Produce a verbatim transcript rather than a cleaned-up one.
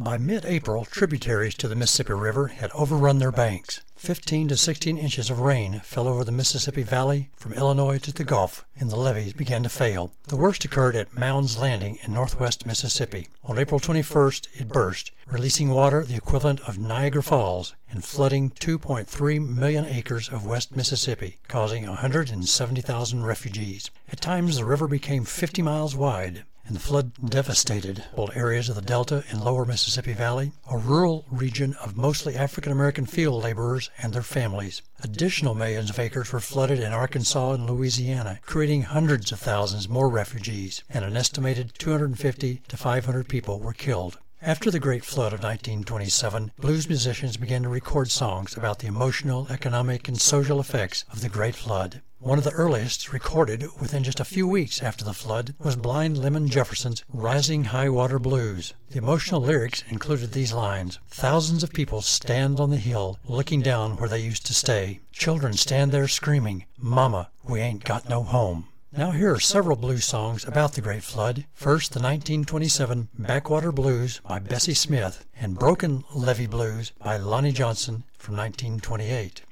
By mid-April, tributaries to the Mississippi River had overrun their banks. Fifteen to sixteen inches of rain fell over the Mississippi Valley from Illinois to the Gulf, and the levees began to fail. The worst occurred at Mounds Landing in northwest Mississippi. On April twenty-first, it burst, releasing water the equivalent of Niagara Falls and flooding two point three million acres of West Mississippi, causing one hundred seventy thousand refugees. At times, the river became fifty miles wide, and the flood devastated old areas of the Delta and lower Mississippi Valley, a rural region of mostly African-American field laborers and their families. Additional millions of acres were flooded in Arkansas and Louisiana, creating hundreds of thousands more refugees, and an estimated two hundred fifty to five hundred people were killed. After the Great Flood of nineteen twenty-seven, blues musicians began to record songs about the emotional, economic, and social effects of the Great Flood. One of the earliest, recorded within just a few weeks after the flood, was Blind Lemon Jefferson's Rising High Water Blues. The emotional lyrics included these lines: "Thousands of people stand on the hill, looking down where they used to stay. Children stand there screaming, 'Mama, we ain't got no home.'" Now here are several blues songs about the Great Flood. First, the nineteen twenty-seven Backwater Blues by Bessie Smith and Broken Levee Blues by Lonnie Johnson from nineteen twenty-eight.